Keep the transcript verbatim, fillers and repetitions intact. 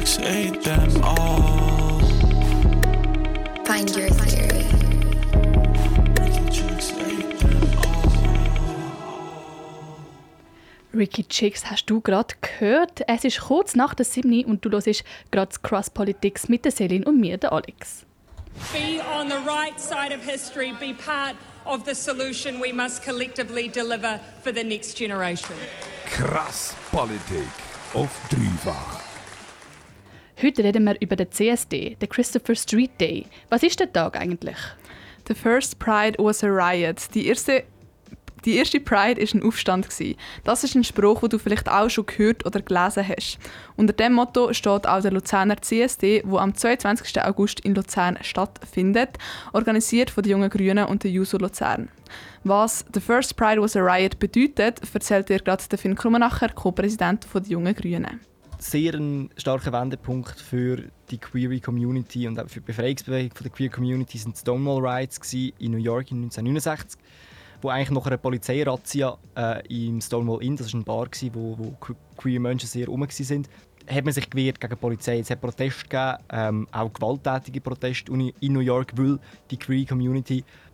chicks ate them all. Find your theory. Ricky chicks ate them all. Ricky Chicks hast du gerade gehört. Es ist kurz nach der sieben und du hörst gerade Cross Politics mit der Selin und mir, der Alex. Be on the right side of history, be part of the solution we must collectively deliver for the next generation. Krass Politik auf dreifach. Heute reden wir über den C S D, den Christopher Street Day. Was ist der Tag eigentlich? The first Pride was a riot. Die erste, die erste Pride war ein Aufstand. Das ist ein Spruch, den du vielleicht auch schon gehört oder gelesen hast. Unter diesem Motto steht auch der Luzerner C S D, der am zweiundzwanzigsten August in Luzern stattfindet, organisiert von den Jungen Grünen und der Juso Luzern. Was «The First Pride was a Riot» bedeutet, erzählt dir gerade der Finn Krummenacher, Co-Präsident der Jungen Grünen. Sehr ein starker Wendepunkt für die Queer Community und auch für die Befreiungsbewegung der Queer Community sind die Stonewall Riots in New York in neunzehnhundertneunundsechzig, wo eigentlich nach einer Polizeirazzia äh, im Stonewall Inn, das war eine Bar, wo, wo queer Menschen sehr rum waren, hat man sich gewehrt gegen die Polizei. Es hat Proteste gegeben, ähm, auch gewalttätige Proteste in New York, weil die Queer Community